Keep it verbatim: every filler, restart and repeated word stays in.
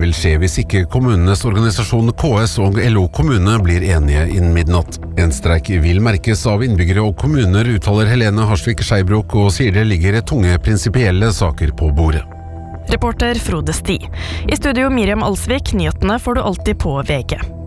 vil skje hvis ikke kommunenes organisasjon K S og L O kommune blir enige innen midnatt. En streik vil merkes av innbyggere og kommuner, uttaler Helene Harsvik Skeibrok, og sier det ligger tunge prinsipielle saker på bordet. Reporter Frode Sti. I studio Miriam Alsvik, nyhetene får du alltid på V G.